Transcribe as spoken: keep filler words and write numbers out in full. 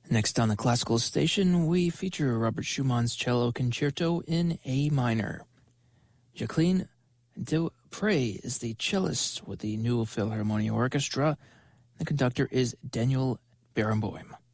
Next on the classical station, we feature Robert Schumann's cello concerto in A minor. Jacqueline Dupré is the cellist with the New Philharmonia Orchestra. The conductor is Daniel Barenboim.